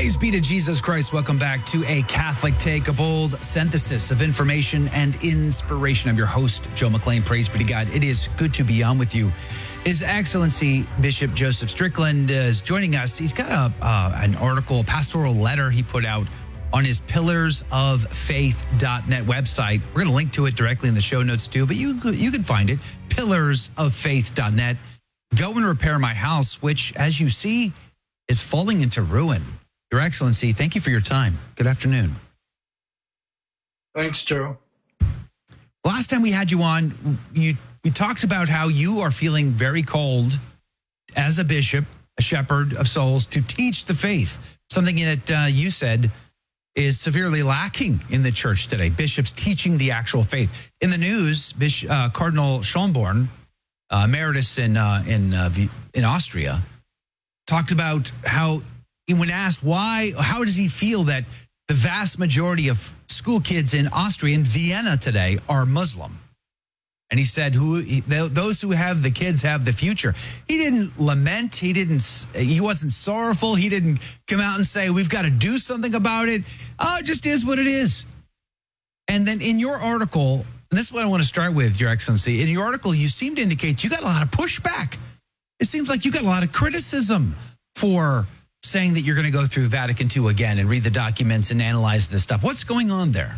Praise be to Jesus Christ. Welcome back to A Catholic Take, a bold synthesis of information and inspiration. I'm your host, Joe McLean. Praise be to God. It is good to be on with you. His Excellency Bishop Joseph Strickland is joining us. He's got an article, a pastoral letter he put out on his pillarsoffaith.net website. We're going to link to it directly in the show notes too, but you can find it, pillarsoffaith.net. Go and repair my house, which, as you see, is falling into ruin. Your Excellency, thank you for your time. Good afternoon. Thanks, Joe. Last time we had you on, you talked about how you are feeling very called as a bishop, a shepherd of souls, to teach the faith, something that you said is severely lacking in the church today, bishops teaching the actual faith. In the news, Cardinal Schönborn, emeritus in Austria, talked about how, when asked how does he feel that the vast majority of school kids in Austria, in Vienna today, are Muslim. And he said, those who have the kids have the future. He didn't lament. He wasn't sorrowful. He didn't come out and say, we've got to do something about it. Oh, it just is what it is. And then in your article, and this is what I want to start with, Your Excellency, in your article, you seem to indicate you got a lot of pushback. It seems like you got a lot of criticism for saying that you're going to go through Vatican II again and read the documents and analyze this stuff. What's going on there?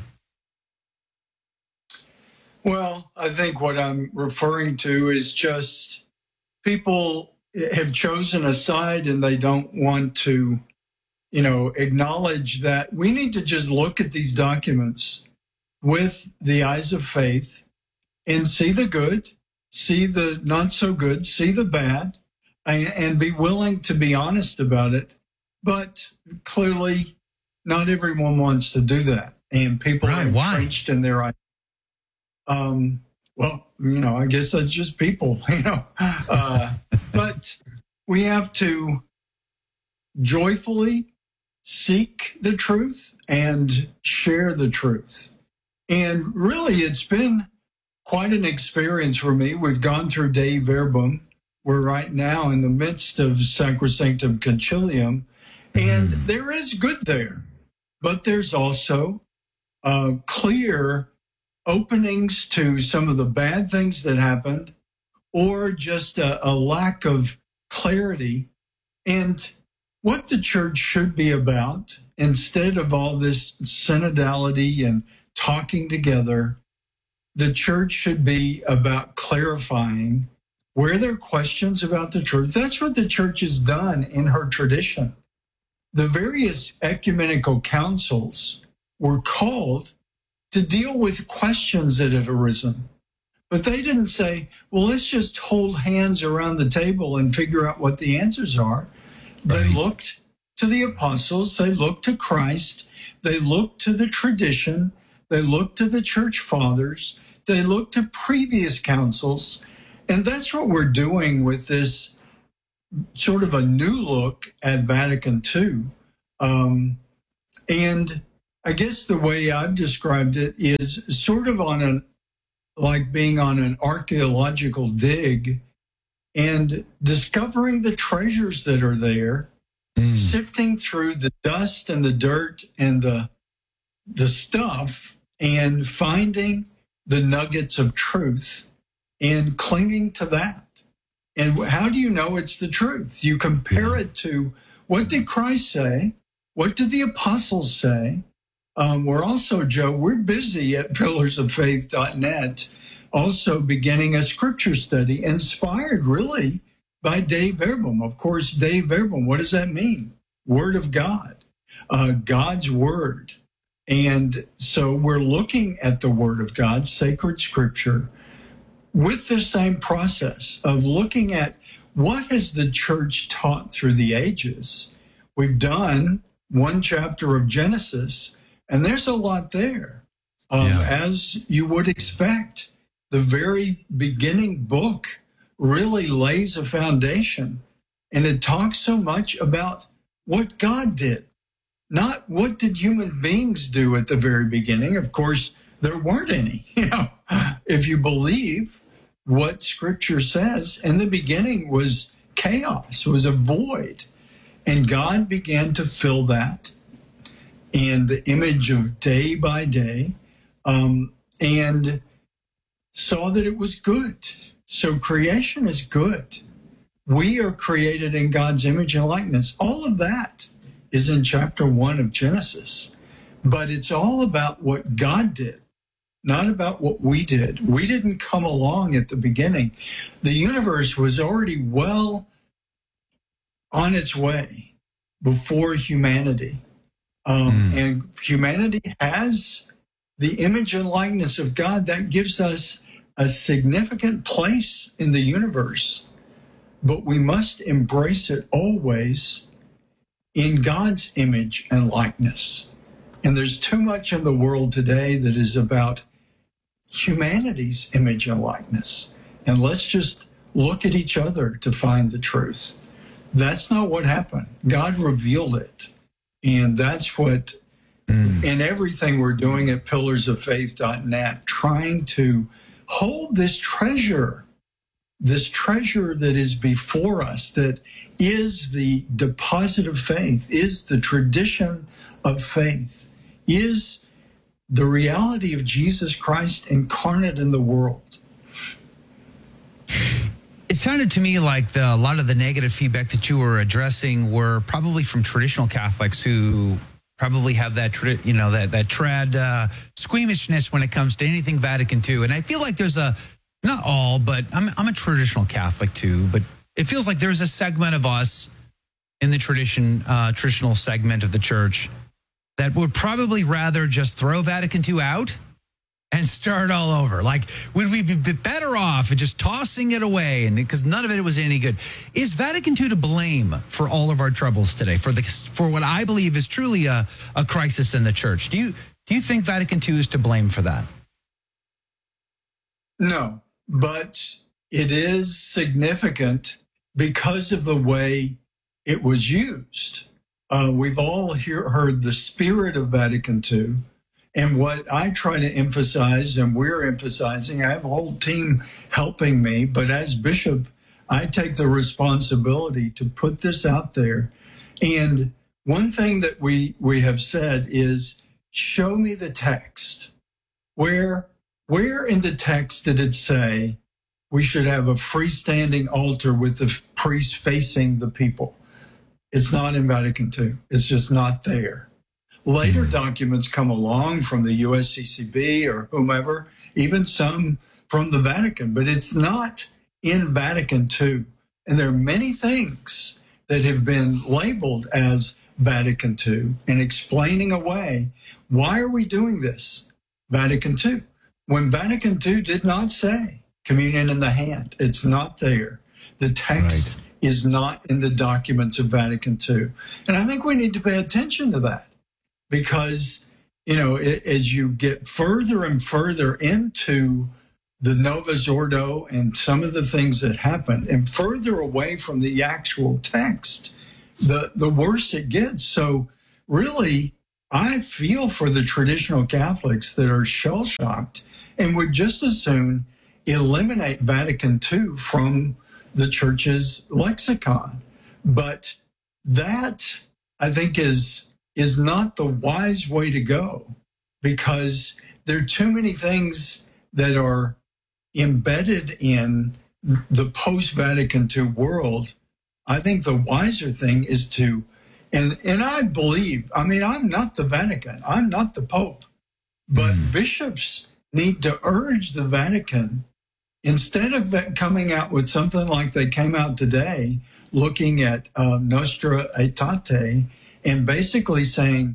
Well, I think what I'm referring to is just people have chosen a side and they don't want to, acknowledge that we need to just look at these documents with the eyes of faith and see the good, see the not so good, see the bad, and be willing to be honest about it. But clearly, not everyone wants to do that. And people are entrenched in their ideas. I guess that's just people, but we have to joyfully seek the truth and share the truth. And really, it's been quite an experience for me. We've gone through Dei Verbum. We're right now in the midst of Sacrosanctum Concilium, and there is good there, but there's also clear openings to some of the bad things that happened, or just a lack of clarity and what the church should be about. Instead of all this synodality and talking together, the church should be about clarifying where there are questions about the truth. That's what the church has done in her tradition. The various ecumenical councils were called to deal with questions that had arisen. But they didn't say, well, let's just hold hands around the table and figure out what the answers are. They looked to the apostles, they looked to Christ, they looked to the tradition, they looked to the church fathers, they looked to previous councils. And that's what we're doing with this sort of a new look at Vatican II. And I guess the way I've described it is sort of like being on an archaeological dig and discovering the treasures that are there, sifting through the dust and the dirt and the stuff and finding the nuggets of truth and clinging to that. And how do you know it's the truth? You compare it to, what did Christ say? What did the apostles say? We're also, Joe, we're busy at pillarsoffaith.net also beginning a scripture study inspired really by Dei Verbum. Of course, Dei Verbum, what does that mean? Word of God, God's word. And so we're looking at the word of God, sacred scripture, with the same process of looking at what has the church taught through the ages. We've done one chapter of Genesis, and there's a lot there. As you would expect, the very beginning book really lays a foundation, and it talks so much about what God did, not what did human beings do at the very beginning. Of course, there weren't any. If you believe what Scripture says, in the beginning was chaos, was a void. And God began to fill that in the image of day by day, and saw that it was good. So creation is good. We are created in God's image and likeness. All of that is in chapter 1 of Genesis. But it's all about what God did, not about what we did. We didn't come along at the beginning. The universe was already well on its way before humanity. And humanity has the image and likeness of God. That gives us a significant place in the universe. But we must embrace it always in God's image and likeness. And there's too much in the world today that is about humanity's image and likeness. And let's just look at each other to find the truth. That's not what happened. God revealed it. And that's what, in everything we're doing at pillarsoffaith.net, trying to hold this treasure that is before us, that is the deposit of faith, is the tradition of faith, is the reality of Jesus Christ incarnate in the world. It sounded to me like a lot of the negative feedback that you were addressing were probably from traditional Catholics who probably have that trad squeamishness when it comes to anything Vatican II. And I feel like there's not all, but I'm a traditional Catholic too, but it feels like there's a segment of us in the traditional segment of the church that would probably rather just throw Vatican II out and start all over. Like, would we be better off just tossing it away? And because none of it was any good. Is Vatican II to blame for all of our troubles today? For what I believe is truly a crisis in the church? Do you think Vatican II is to blame for that? No, but it is significant because of the way it was used. We've all heard the spirit of Vatican II. And what I try to emphasize, and we're emphasizing, I have a whole team helping me, but as bishop, I take the responsibility to put this out there. And one thing that we have said is, show me the text. Where in the text did it say we should have a freestanding altar with the priest facing the people? It's not in Vatican II. It's just not there. Later documents come along from the USCCB or whomever, even some from the Vatican, but it's not in Vatican II. And there are many things that have been labeled as Vatican II and explaining away, why are we doing this? Vatican II. When Vatican II did not say communion in the hand, it's not there. The text is not in the documents of Vatican II. And I think we need to pay attention to that. Because, as you get further and further into the Novus Ordo and some of the things that happen, and further away from the actual text, the worse it gets. So really, I feel for the traditional Catholics that are shell-shocked and would just as soon eliminate Vatican II from the church's lexicon. But that, I think, is not the wise way to go, because there are too many things that are embedded in the post-Vatican II world. I think the wiser thing is to, and I believe, I'm not the Vatican, I'm not the Pope, but bishops need to urge the Vatican, instead of coming out with something like they came out today, looking at Nostra Aetate, and basically saying,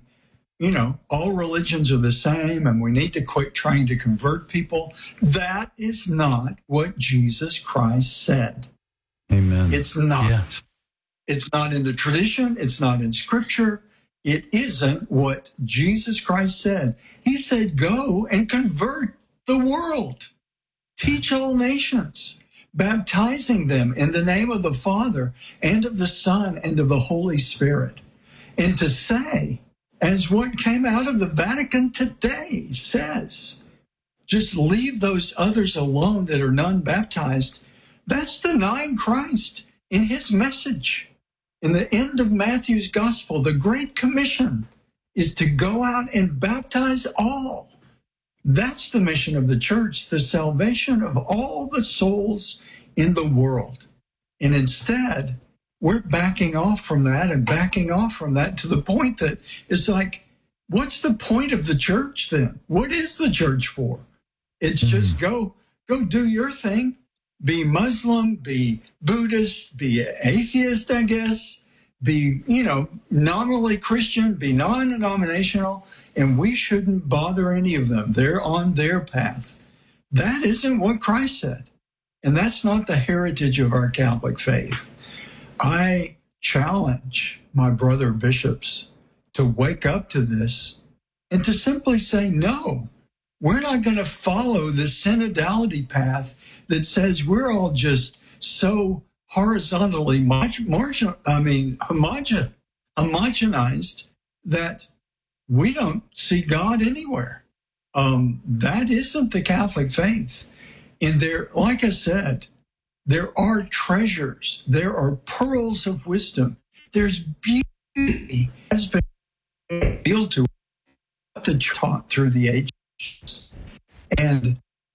all religions are the same and we need to quit trying to convert people. That is not what Jesus Christ said. Amen. It's not. Yeah. It's not in the tradition. It's not in Scripture. It isn't what Jesus Christ said. He said, go and convert the world. Teach all nations, baptizing them in the name of the Father and of the Son and of the Holy Spirit. And to say, as what came out of the Vatican today says, just leave those others alone that are non-baptized, that's denying Christ in his message. In the end of Matthew's gospel, the Great Commission is to go out and baptize all. That's the mission of the church, the salvation of all the souls in the world. And instead, we're backing off from that and backing off from that to the point that it's like, what's the point of the church then? What is the church for? It's just go do your thing. Be Muslim, be Buddhist, be atheist, I guess, be, nominally Christian, be non-denominational, and we shouldn't bother any of them. They're on their path. That isn't what Christ said. And that's not the heritage of our Catholic faith. I challenge my brother bishops to wake up to this and to simply say, no, we're not going to follow the synodality path that says we're all just so horizontally homogenized that we don't see God anywhere. That isn't the Catholic faith. And there, like I said, there are treasures. There are pearls of wisdom. There's beauty has been revealed to the taught through the ages. And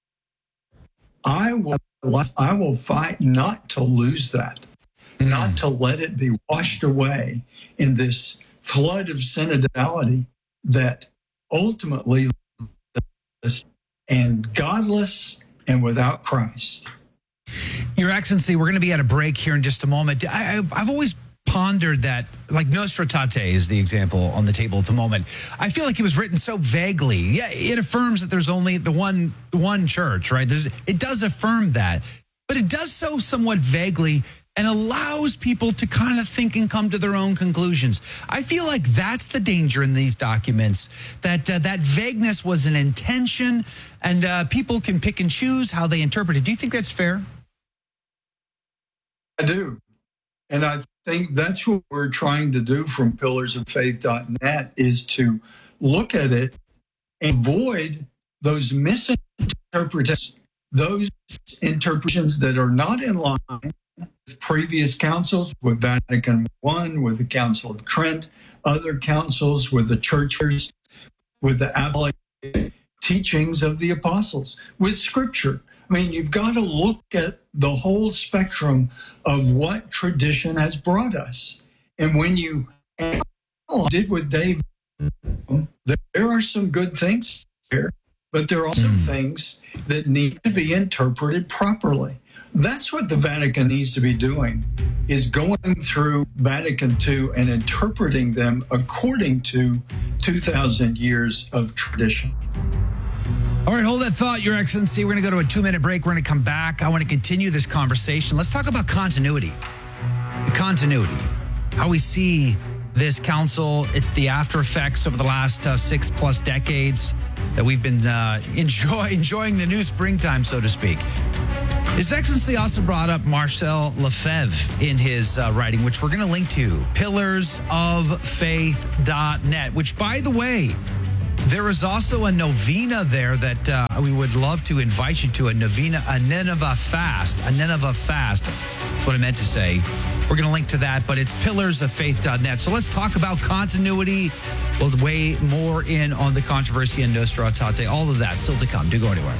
I will fight not to lose that, not to let it be washed away in this flood of synodality that ultimately is and godless and without Christ. Your Excellency, we're going to be at a break here in just a moment. I've always pondered that, like Nostra Aetate is the example on the table at the moment. I feel like it was written so vaguely. Yeah, it affirms that there's only the one church, right? It does affirm that, but it does so somewhat vaguely and allows people to kind of think and come to their own conclusions. I feel like that's the danger in these documents, that vagueness was an intention, and people can pick and choose how they interpret it. Do you think that's fair? I do. And I think that's what we're trying to do from pillarsoffaith.net, is to look at it and avoid those misinterpretations, those interpretations that are not in line with previous councils, with Vatican I, with the Council of Trent, other councils, with the churches, with the apostolic teachings of the apostles, with Scripture. I mean, you've got to look at the whole spectrum of what tradition has brought us. And when you did with David, there are some good things here, but there are also things that need to be interpreted properly. That's what the Vatican needs to be doing, is going through Vatican II and interpreting them according to 2,000 years of tradition. All right, hold that thought, Your Excellency. We're going to go to a 2-minute break. We're going to come back. I want to continue this conversation. Let's talk about continuity. The continuity. How we see this council. It's the after effects over the last 6+ decades that we've been enjoying the new springtime, so to speak. His Excellency also brought up Marcel Lefebvre in his writing, which we're going to link to, pillarsoffaith.net, which, by the way, there is also a novena there that we would love to invite you to, a Nineveh fast. That's what I meant to say. We're going to link to that, but it's pillarsoffaith.net. So let's talk about continuity. We'll weigh more in on the controversy in Nostra Aetate. All of that still to come. Do go anywhere.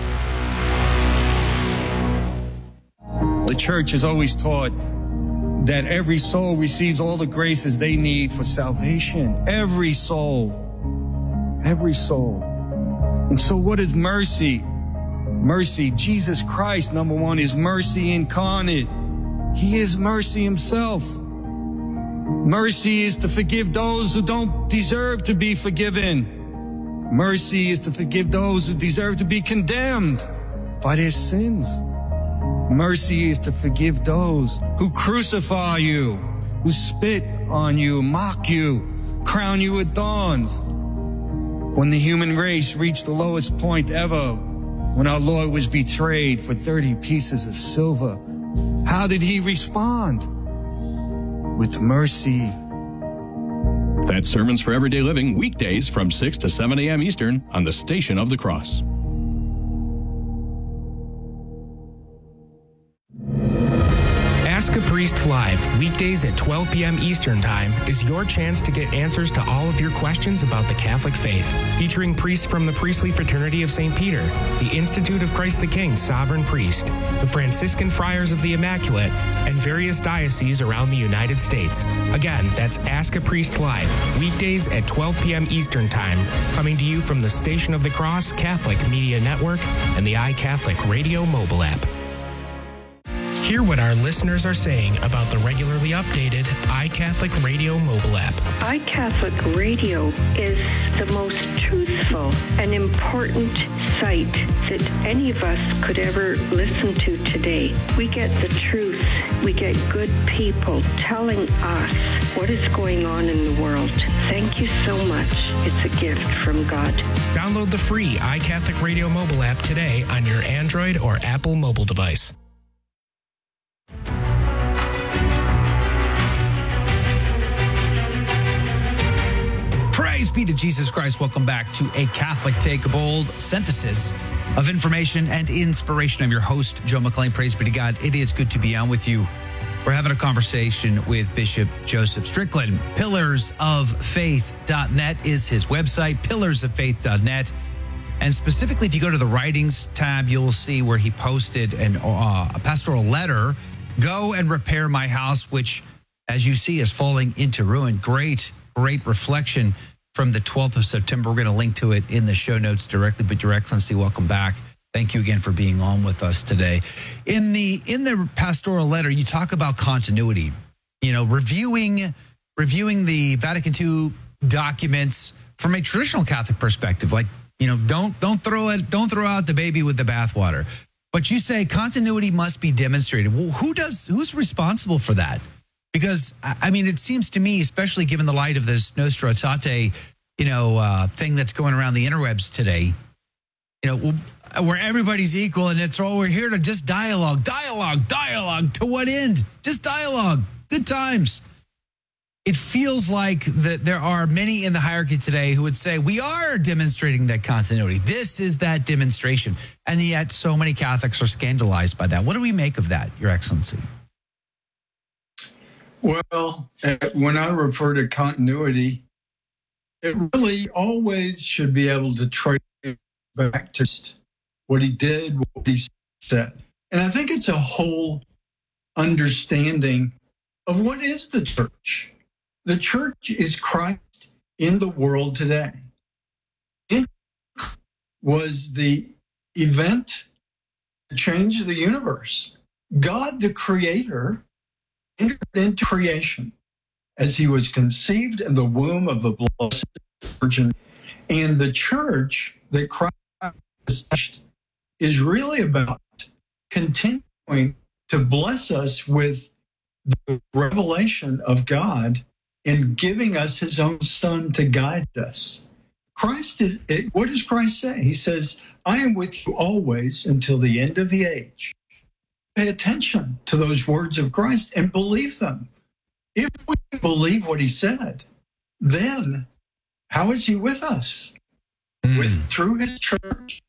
The church has always taught that every soul receives all the graces they need for salvation. Every soul. Every soul. And so what is mercy? Mercy, Jesus Christ, number one, is mercy incarnate. He is mercy himself. Mercy is to forgive those who don't deserve to be forgiven. Mercy is to forgive those who deserve to be condemned by their sins. Mercy is to forgive those who crucify you, who spit on you, mock you, crown you with thorns. When the human race reached the lowest point ever, when our Lord was betrayed for 30 pieces of silver, how did he respond? With mercy. That's Sermons for Everyday Living, weekdays from 6 to 7 a.m. Eastern on the Station of the Cross. Ask a Priest Live, weekdays at 12 p.m. Eastern Time, is your chance to get answers to all of your questions about the Catholic faith. Featuring priests from the Priestly Fraternity of St. Peter, the Institute of Christ the King Sovereign Priest, the Franciscan Friars of the Immaculate, and various dioceses around the United States. Again, that's Ask a Priest Live, weekdays at 12 p.m. Eastern Time, coming to you from the Station of the Cross Catholic Media Network and the iCatholic Radio mobile app. Hear what our listeners are saying about the regularly updated iCatholic Radio mobile app. iCatholic Radio is the most truthful and important site that any of us could ever listen to today. We get the truth. We get good people telling us what is going on in the world. Thank you so much. It's a gift from God. Download the free iCatholic Radio mobile app today on your Android or Apple mobile device. Praise be to Jesus Christ. Welcome back to A Catholic Take, a bold synthesis of information and inspiration. I'm your host, Joe McLean. Praise be to God. It is good to be on with you. We're having a conversation with Bishop Joseph Strickland. Pillarsoffaith.net is his website, pillarsoffaith.net. And specifically, if you go to the writings tab, you'll see where he posted a pastoral letter, Go and Repair My House, which, as you see, is falling into ruin. Great reflection from the 12th of September. We're going to link to it in the show notes directly. But Your Excellency, welcome back. Thank you again for being on with us today. In the pastoral letter, you talk about continuity, reviewing the Vatican II documents from a traditional Catholic perspective. Like, don't throw out the baby with the bathwater. But you say continuity must be demonstrated. Well, who's responsible for that? Because, it seems to me, especially given the light of this Nostra Aetate, thing that's going around the interwebs today, where everybody's equal and we're here to just dialogue. To what end? Just dialogue. Good times. It feels like that there are many in the hierarchy today who would say, we are demonstrating that continuity. This is that demonstration. And yet so many Catholics are scandalized by that. What do we make of that, Your Excellency? Well, when I refer to continuity, it really always should be able to trace back to what he did, what he said. And I think it's a whole understanding of what is the church. The church is Christ in the world today. It was the event that changed the universe. God, the creator, entered into creation as he was conceived in the womb of the Blessed Virgin. And the church that Christ established is really about continuing to bless us with the revelation of God and giving us his own Son to guide us. What does Christ say? He says, I am with you always until the end of the age. Pay attention to those words of Christ and believe them. If we believe what he said, then how is he with us? Through his church,